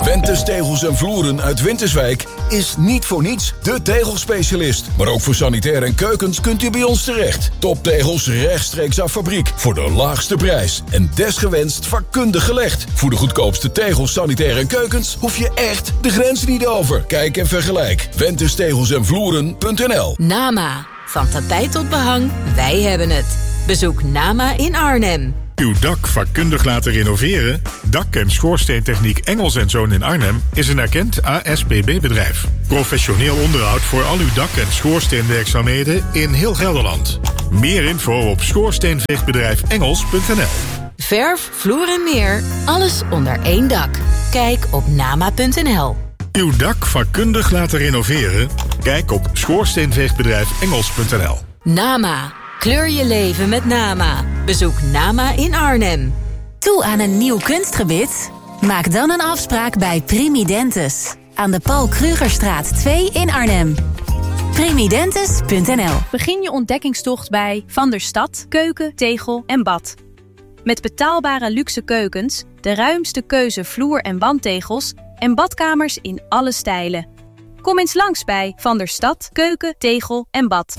Ventes Tegels en Vloeren uit Winterswijk is niet voor niets de tegelspecialist. Maar ook voor sanitair en keukens kunt u bij ons terecht. Toptegels rechtstreeks af fabriek voor de laagste prijs. En desgewenst vakkundig gelegd. Voor de goedkoopste tegels, sanitair en keukens hoef je echt de grens niet over. Kijk en vergelijk. VentesTegelsEnVloeren.nl. Nama. Van tapijt tot behang, wij hebben het. Bezoek Nama in Arnhem. Uw dak vakkundig laten renoveren? Dak- en schoorsteentechniek Engels & Zoon in Arnhem is een erkend ASPB-bedrijf. Professioneel onderhoud voor al uw dak- en schoorsteenwerkzaamheden in heel Gelderland. Meer info op schoorsteenvechtbedrijfengels.nl. Verf, vloer en meer, alles onder één dak. Kijk op nama.nl. Uw dak vakkundig laten renoveren? Kijk op schoorsteenvechtbedrijfengels.nl. Nama. Kleur je leven met Nama. Bezoek Nama in Arnhem. Toe aan een nieuw kunstgebit? Maak dan een afspraak bij Primidentis. Aan de Paul Krugerstraat 2 in Arnhem. Primidentis.nl. Begin je ontdekkingstocht bij Van der Stad Keuken, Tegel en Bad. Met betaalbare luxe keukens, de ruimste keuze vloer- en wandtegels en badkamers in alle stijlen. Kom eens langs bij Van der Stad Keuken, Tegel en Bad.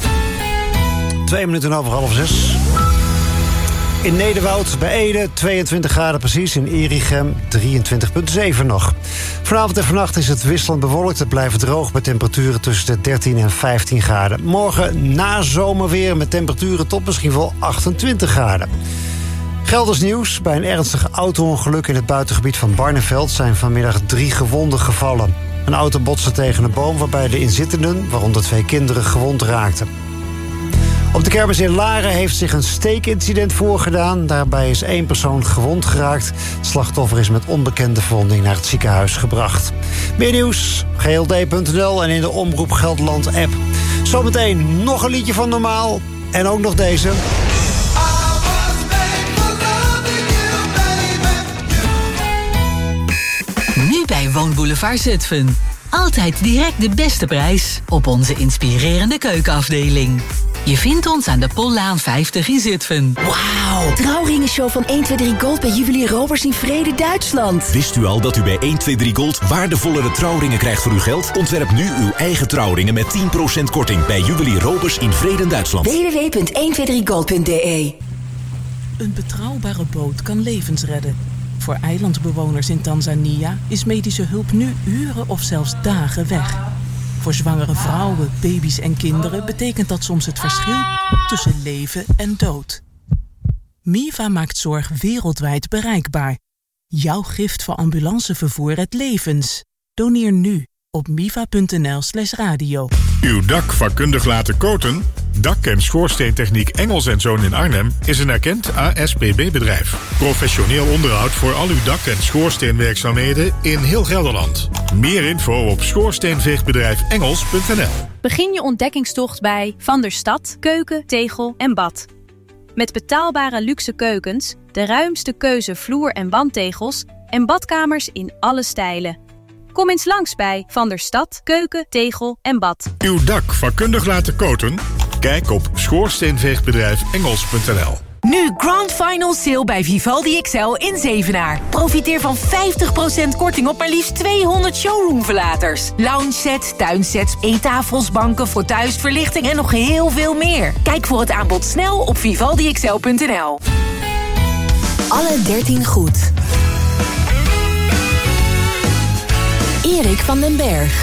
2 minuten over 5:30. In Nederwoud bij Ede 22 graden precies. In Erichem 23,7 nog. Vanavond en vannacht is het wisselend bewolkt. Het blijft droog met temperaturen tussen de 13 en 15 graden. Morgen na zomerweer met temperaturen tot misschien wel 28 graden. Gelders nieuws. Bij een ernstig auto-ongeluk in het buitengebied van Barneveld zijn vanmiddag 3 gewonden gevallen. Een auto botste tegen een boom waarbij de inzittenden, waaronder 2 kinderen, gewond raakten. Op de kermis in Laren heeft zich een steekincident voorgedaan. Daarbij is 1 persoon gewond geraakt. Het slachtoffer is met onbekende verwonding naar het ziekenhuis gebracht. Meer nieuws, gld.nl en in de Omroep Gelderland-app. Zometeen nog een liedje van Normaal. En ook nog deze. Nu bij Woonboulevard Zutphen. Altijd direct de beste prijs op onze inspirerende keukenafdeling. Je vindt ons aan de Pollaan 50 in Zutphen. Wauw! Trouwringenshow van 123 Gold bij Juwelier Roberts in Vrede, Duitsland. Wist u al dat u bij 123 Gold waardevollere trouwringen krijgt voor uw geld? Ontwerp nu uw eigen trouwringen met 10% korting bij Juwelier Roberts in Vrede, Duitsland. www.123gold.de. Een betrouwbare boot kan levens redden. Voor eilandbewoners in Tanzania is medische hulp nu uren of zelfs dagen weg. Voor zwangere vrouwen, baby's en kinderen betekent dat soms het verschil tussen leven en dood. Miva maakt zorg wereldwijd bereikbaar. Jouw gift voor ambulancevervoer redt levens. Doneer nu op miva.nl/radio. Uw dak vakkundig laten koten? Dak- en schoorsteentechniek Engels & Zoon in Arnhem is een erkend ASPB-bedrijf. Professioneel onderhoud voor al uw dak- en schoorsteenwerkzaamheden in heel Gelderland. Meer info op schoorsteenvechtbedrijfengels.nl. Begin je ontdekkingstocht bij Van der Stad Keuken, Tegel en Bad. Met betaalbare luxe keukens, de ruimste keuze vloer- en wandtegels en badkamers in alle stijlen. Kom eens langs bij Van der Stad Keuken, Tegel en Bad. Uw dak vakkundig laten koten? Kijk op schoorsteenvechtbedrijfengels.nl. Nu Grand Final Sale bij Vivaldi XL in Zevenaar. Profiteer van 50% korting op maar liefst 200 showroomverlaters. Lounge sets, tuinsets, eettafels, banken, fauteuils, verlichting en nog heel veel meer. Kijk voor het aanbod snel op vivaldixl.nl. Alle 13 goed. Erik van den Berg.